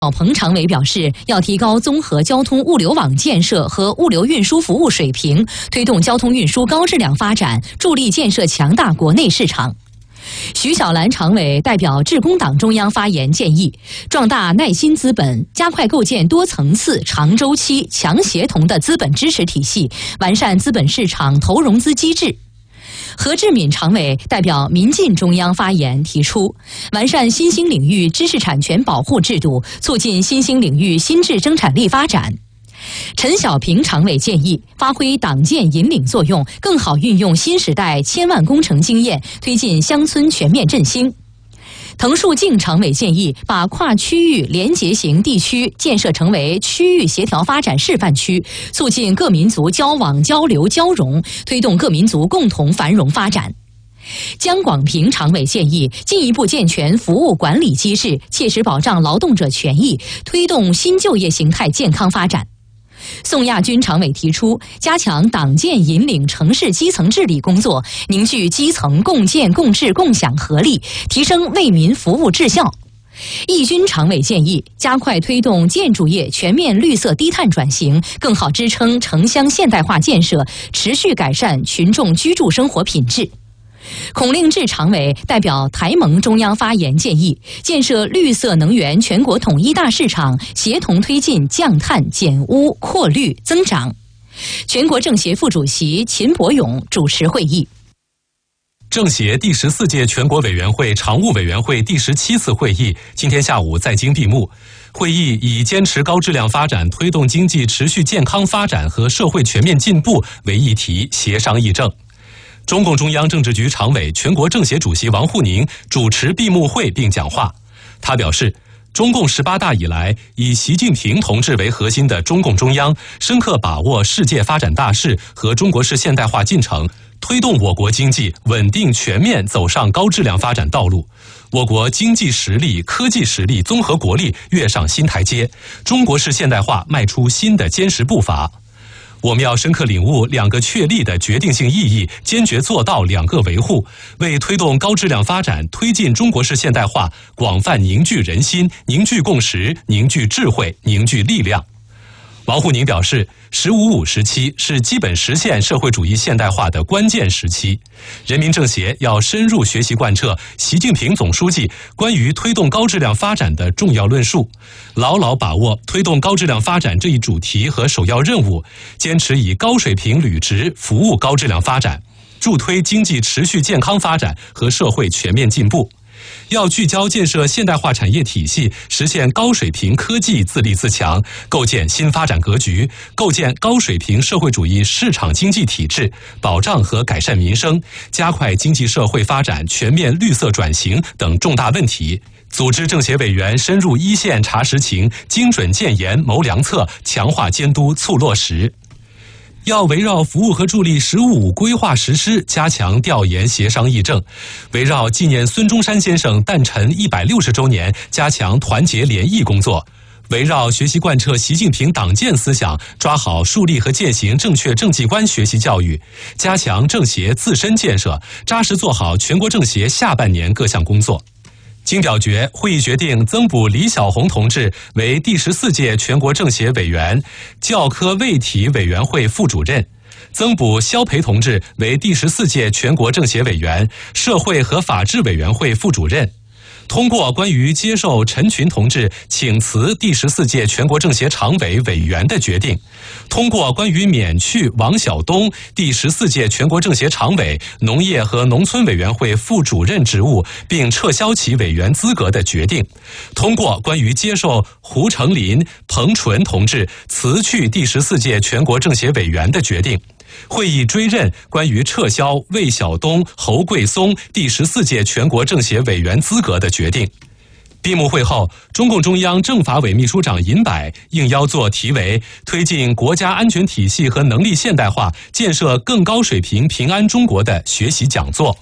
彭常委表示，要提高综合交通物流网建设和物流运输服务水平，推动交通运输高质量发展，助力建设强大国内市场。徐小兰常委代表致公党中央发言建议，壮大耐心资本，加快构建多层次、长周期、强协同的资本支持体系，完善资本市场投融资机制。何志敏常委代表民进中央发言提出，完善新兴领域知识产权保护制度，促进新兴领域新质生产力发展。陈小平常委建议，发挥党建引领作用，更好运用新时代千万工程经验，推进乡村全面振兴。滕树静常委建议，把跨区域联结型地区建设成为区域协调发展示范区，促进各民族交往、交流、交融，推动各民族共同繁荣发展。江广平常委建议，进一步健全服务管理机制，切实保障劳动者权益，推动新就业形态健康发展。宋亚军常委提出，加强党建引领城市基层治理工作，凝聚基层共建共治共享合力，提升为民服务质效。易军常委建议，加快推动建筑业全面绿色低碳转型，更好支撑城乡现代化建设，持续改善群众居住生活品质。孔令志常委代表台盟中央发言建议，建设绿色能源全国统一大市场，协同推进降碳减污扩绿增长。全国政协副主席秦伯勇主持会议。 政协第14届全国委员会常务委员会第17次会议今天下午在京闭幕。会议以坚持高质量发展，推动经济持续健康发展和社会全面进步为议题协商议政。中共中央政治局常委、全国政协主席王沪宁主持闭幕会并讲话。他表示，中共18大以来，以习近平同志为核心的中共中央深刻把握世界发展大势和中国式现代化进程，推动我国经济稳定全面走上高质量发展道路。我国经济实力、科技实力、综合国力跃上新台阶，中国式现代化迈出新的坚实步伐。我们要深刻领悟2个确立的决定性意义，坚决做到2个维护，为推动高质量发展、推进中国式现代化广泛凝聚人心、凝聚共识、凝聚智慧、凝聚力量。王沪宁表示，“15+5”时期是基本实现社会主义现代化的关键时期，人民政协要深入学习贯彻习近平总书记关于推动高质量发展的重要论述，牢牢把握推动高质量发展这一主题和首要任务，坚持以高水平履职服务高质量发展，助推经济持续健康发展和社会全面进步。要聚焦建设现代化产业体系，实现高水平科技自立自强，构建新发展格局，构建高水平社会主义市场经济体制，保障和改善民生，加快经济社会发展全面绿色转型等重大问题。组织政协委员深入一线查实情，精准建言谋良策，强化监督促落实。要围绕服务和助力“15+5”规划实施，加强调研协商议政；围绕纪念孙中山先生诞辰160周年，加强团结联谊工作；围绕学习贯彻习近平党建思想，抓好树立和践行正确政绩观学习教育，加强政协自身建设，扎实做好全国政协下半年各项工作。经表决，会议决定增补李小红同志为第14届全国政协委员、教科卫体委员会副主任，增补肖培同志为第14届全国政协委员、社会和法制委员会副主任。通过关于接受陈群同志请辞第14届全国政协常委委员的决定，通过关于免去王晓东第14届全国政协常委、农业和农村委员会副主任职务并撤销其委员资格的决定，通过关于接受胡成林、彭纯同志辞去第14届全国政协委员的决定。会议追认关于撤销魏晓东、侯贵松第14届全国政协委员资格的决定。闭幕会后，中共中央政法委秘书长尹柏应邀作题为“推进国家安全体系和能力现代化，建设更高水平平安中国”的学习讲座。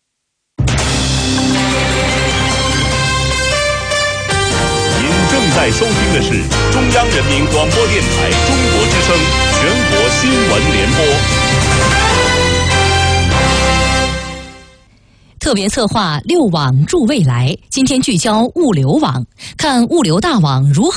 您正在收听的是中央人民广播电台中国之声全国新闻联播。 特别策划6网助未来，今天聚焦物流网，看物流大网如何